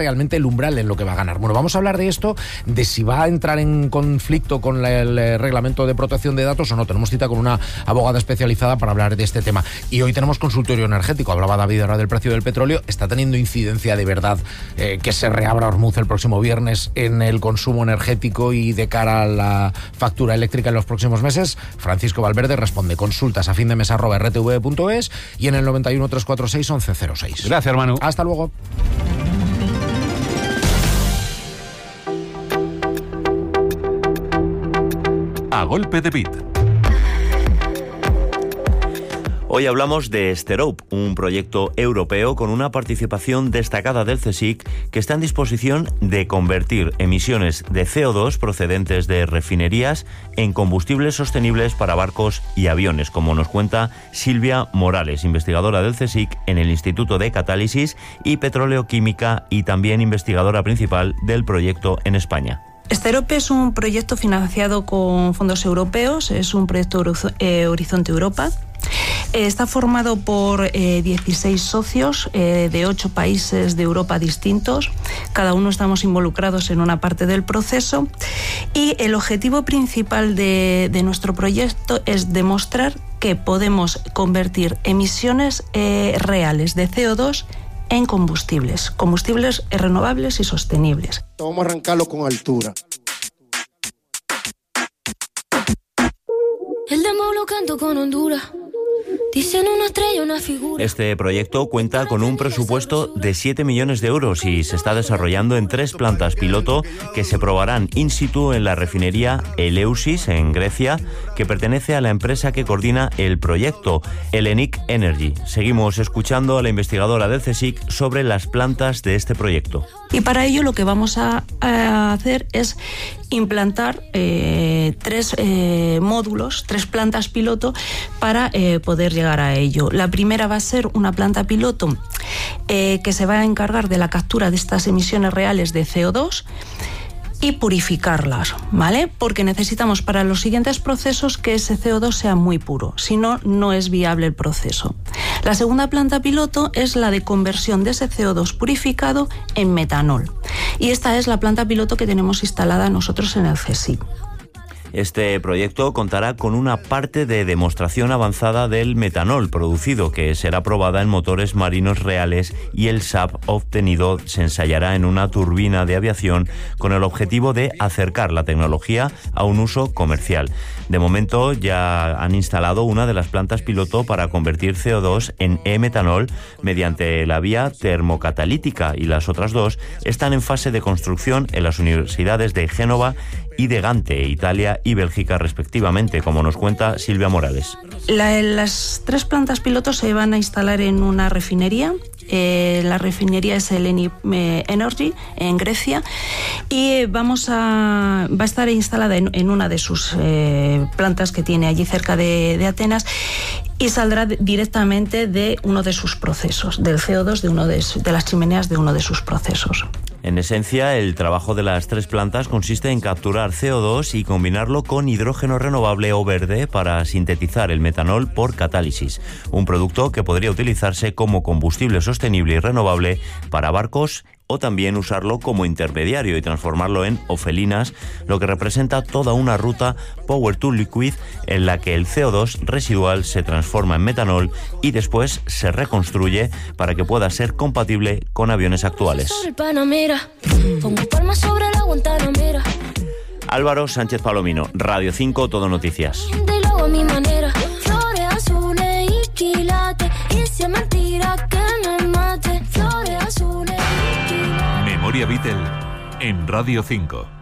realmente el umbral en lo que va a ganar. Bueno, vamos a hablar de esto, de si va a entrar en conflicto con el reglamento de protección de datos o no. Tenemos cita con una abogada especializada para hablar de este tema. Y hoy tenemos consultorio energético. Hablaba David ahora del precio del petróleo. ¿Está teniendo incidencia de verdad que se reabra Hormuz el próximo viernes en el consumo energético y de cara a la factura eléctrica en los próximos meses? Francisco Valverde responde. Consultas a findemesa@rtv.es y en el 91 346 1106. Gracias, Manu. Hasta luego. A golpe de beat. Hoy hablamos de Sterope, un proyecto europeo con una participación destacada del CSIC que está en disposición de convertir emisiones de CO2 procedentes de refinerías en combustibles sostenibles para barcos y aviones, como nos cuenta Silvia Morales, investigadora del CSIC en el Instituto de Catálisis y Petroleoquímica y también investigadora principal del proyecto en España. Sterope es un proyecto financiado con fondos europeos, es un proyecto Horizonte Europa. Está formado por 16 socios de 8 países de Europa distintos. Cada uno estamos involucrados en una parte del proceso y el objetivo principal de nuestro proyecto es demostrar que podemos convertir emisiones reales de CO2 en combustibles renovables y sostenibles. Vamos a arrancarlo con altura. El demo lo canto con Honduras. Dicen una estrella, una figura. Este proyecto cuenta con un presupuesto de 7 millones de euros y se está desarrollando en 3 plantas piloto que se probarán in situ en la refinería Eleusis, en Grecia, que pertenece a la empresa que coordina el proyecto, Hellenic Energy. Seguimos escuchando a la investigadora del CSIC sobre las plantas de este proyecto. Y para ello lo que vamos a hacer es implantar 3 módulos, 3 plantas piloto para poder llegar a ello. La primera va a ser una planta piloto que se va a encargar de la captura de estas emisiones reales de CO2 y purificarlas, ¿vale? Porque necesitamos para los siguientes procesos que ese CO2 sea muy puro, si no, no es viable el proceso. La segunda planta piloto es la de conversión de ese CO2 purificado en metanol. Y esta es la planta piloto que tenemos instalada nosotros en el CSIC. Este proyecto contará con una parte de demostración avanzada del metanol producido, que será probada en motores marinos reales, y el SAF obtenido se ensayará en una turbina de aviación con el objetivo de acercar la tecnología a un uso comercial. De momento ya han instalado una de las plantas piloto para convertir CO2 en e-metanol mediante la vía termocatalítica y las otras 2 están en fase de construcción en las universidades de Génova y de Gante, Italia y Bélgica respectivamente, como nos cuenta Silvia Morales. Las 3 plantas pilotos se van a instalar en una refinería. La refinería es Hellenic Energy en Grecia y va a estar instalada en una de sus plantas que tiene allí cerca de Atenas y saldrá directamente de uno de sus procesos, del CO2 de las chimeneas de uno de sus procesos. En esencia, el trabajo de las 3 plantas consiste en capturar CO2 y combinarlo con hidrógeno renovable o verde para sintetizar el metanol por catálisis, un producto que podría utilizarse como combustible sostenible y renovable para barcos o también usarlo como intermediario y transformarlo en ofelinas, lo que representa toda una ruta Power to Liquid en la que el CO2 residual se transforma en metanol y después se reconstruye para que pueda ser compatible con aviones actuales. Álvaro Sánchez Palomino, Radio 5, Todo Noticias. Memoria Beatle en Radio 5.